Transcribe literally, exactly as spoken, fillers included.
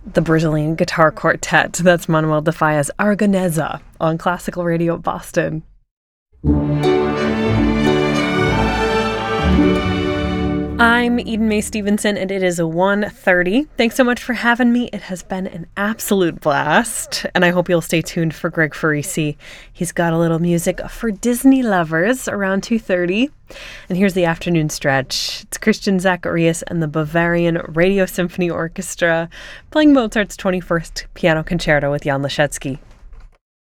the Brazilian guitar quartet. That's Manuel de Faia's Aragonesa on Classical Radio Boston. I'm Eden Mae Stevenson, and it is one thirty. Thanks so much for having me. It has been an absolute blast, and I hope you'll stay tuned for Greg Farisi. He's got a little music for Disney lovers around two thirty. And here's the afternoon stretch. It's Christian Zacharias and the Bavarian Radio Symphony Orchestra playing Mozart's twenty-first Piano Concerto with Jan Leschetzy.